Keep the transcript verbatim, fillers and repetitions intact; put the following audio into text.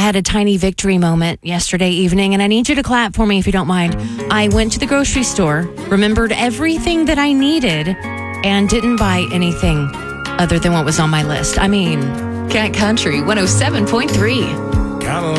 had a tiny victory moment yesterday evening, and I need you to clap for me if you don't mind. I went to the grocery store, remembered everything that I needed, and didn't buy anything other than what was on my list. I mean, Cat Country one oh seven point three.